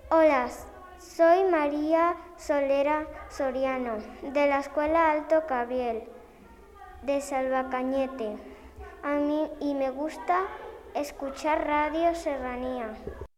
Hola, soy María Solera Soriano, de la Escuela Alto Cabriel, de Salvacañete. A mí me gusta escuchar Radio Serranía.